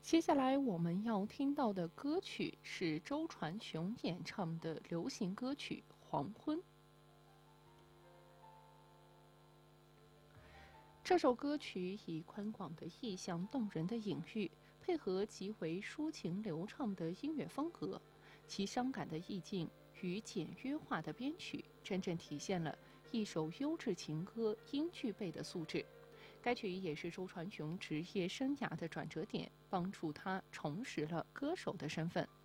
接下来我们要听到的歌曲是周传雄演唱的流行歌曲《黄昏》。这首歌曲以宽广的意象、动人的隐喻，配合极为抒情流畅的音乐风格，其伤感的意境与简约化的编曲，真正体现了一首优质情歌应具备的素质。该曲也是周传雄职业生涯的转折点，帮助他重拾了歌手的身份。